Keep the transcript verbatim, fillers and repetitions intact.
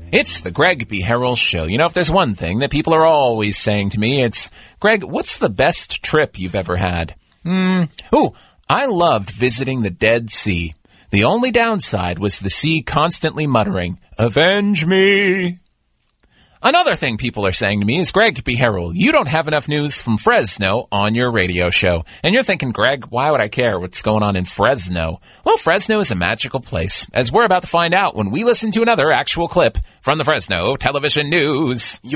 It's the Greg B. Harrell Show. You know, if there's one thing that people are always saying to me, it's, Greg, what's the best trip you've ever had? Hmm. Ooh, I loved visiting the Dead Sea. The only downside was the sea constantly muttering, "Avenge me." Another thing people are saying to me is, Greg B. Harrell, you don't have enough news from Fresno on your radio show. And you're thinking, Greg, why would I care what's going on in Fresno? Well, Fresno is a magical place, as we're about to find out when we listen to another actual clip from the Fresno Television News.